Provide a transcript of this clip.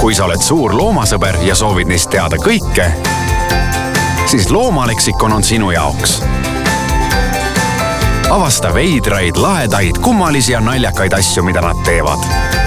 kui sa oled suur loomasõber ja soovid neist teada kõike, siis Loomaleksikon on sinu jaoks. Avasta veidraid, lahedaid, kummalisi ja naljakaid asju, mida nad teevad.